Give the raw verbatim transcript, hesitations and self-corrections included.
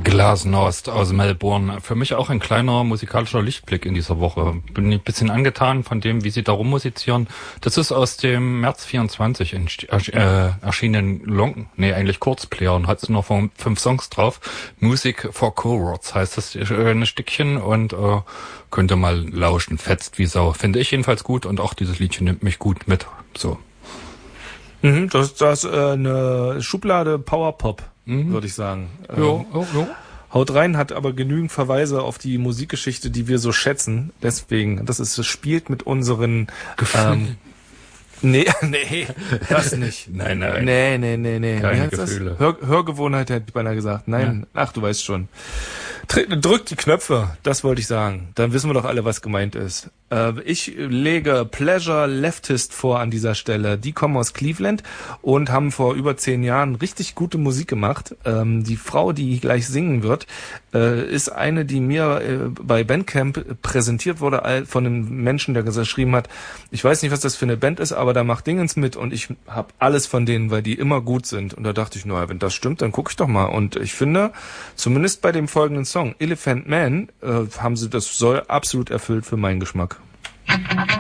Glasnost aus Melbourne. Für mich auch ein kleiner musikalischer Lichtblick in dieser Woche. Bin ein bisschen angetan von dem, wie sie da rummusizieren. Das ist aus dem März vierundzwanzig in, äh, erschienen Long, nee, eigentlich Kurzplayer und hat noch fünf Songs drauf. Music for Cowards heißt das äh, ein Stückchen und äh, könnte mal lauschen, fetzt wie Sau. Finde ich jedenfalls gut und auch dieses Liedchen nimmt mich gut mit. So. Mhm, das das äh, eine Schublade Powerpop, mhm. würde ich sagen. Jo, jo, jo. Haut rein hat aber genügend Verweise auf die Musikgeschichte, die wir so schätzen. Deswegen, das ist, es spielt mit unseren ähm, nee, nee, das nicht. nein, nein. Nee, nee, nee, nee. Keine Gefühle. Hör, Hörgewohnheit hätte ich beinahe gesagt. Nein, ja. Ach, du weißt schon. Drückt die Knöpfe, das wollte ich sagen. Dann wissen wir doch alle, was gemeint ist. Äh, ich lege Pleasure Leftist vor an dieser Stelle. Die kommen aus Cleveland und haben vor über zehn Jahren richtig gute Musik gemacht. Ähm, die Frau, die gleich singen wird, äh, ist eine, die mir äh, bei Bandcamp präsentiert wurde von einem Menschen, der geschrieben hat, ich weiß nicht, was das für eine Band ist, aber da macht Dingens mit und ich habe alles von denen, weil die immer gut sind. Und da dachte ich, naja, wenn das stimmt, dann gucke ich doch mal. Und ich finde, zumindest bei dem folgenden Song, Elephant Man, äh, haben sie das soll absolut erfüllt für meinen Geschmack.